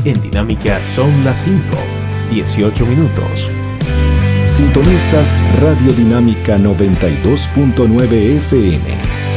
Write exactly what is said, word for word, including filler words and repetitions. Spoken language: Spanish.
En Dinámica son las cinco, dieciocho minutos. Sintonizas Radio Dinámica noventa y dos punto nueve F M.